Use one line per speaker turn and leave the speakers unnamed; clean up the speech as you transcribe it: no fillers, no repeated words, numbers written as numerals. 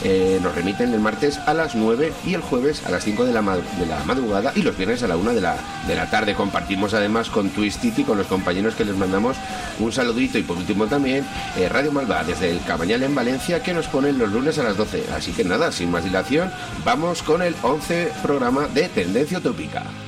nos remiten el martes a las 9 y el jueves a las 5 de la madrugada y los viernes a la 1 de la tarde. Compartimos además con Twistity, con los compañeros que les mandamos un saludito, y por último también Radio Malva desde el Cabañal en Valencia, que nos ponen los lunes a las 12. Así que nada, sin más dilación, vamos con el 11 programa de Tendencia Utópica.